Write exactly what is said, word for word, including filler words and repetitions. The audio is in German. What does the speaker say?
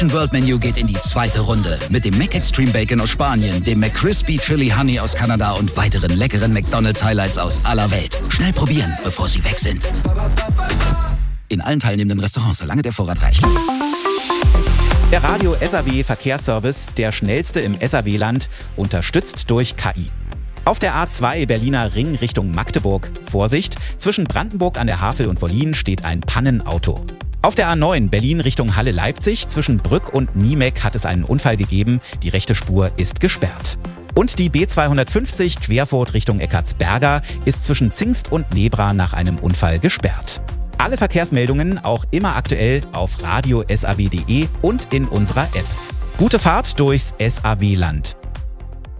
World Menu geht in die zweite Runde. Mit dem McExtreme Bacon aus Spanien, dem McCrispy Chili Honey aus Kanada und weiteren leckeren McDonald's Highlights aus aller Welt. Schnell probieren, bevor sie weg sind. In allen teilnehmenden Restaurants, solange der Vorrat reicht. Der Radio S A W Verkehrsservice, der schnellste im S A W-Land, unterstützt durch K I. Auf der A zwei Berliner Ring Richtung Magdeburg. Vorsicht, zwischen Brandenburg an der Havel und Wollin steht ein Pannenauto. Auf der A neun Berlin Richtung Halle-Leipzig zwischen Brück und Niemek hat es einen Unfall gegeben. Die rechte Spur ist gesperrt. Und die B zweihundertfünfzig Querfurt Richtung Eckartsberger ist zwischen Zingst und Nebra nach einem Unfall gesperrt. Alle Verkehrsmeldungen auch immer aktuell auf radio punkt s a w punkt d e und in unserer App. Gute Fahrt durchs S A W-Land.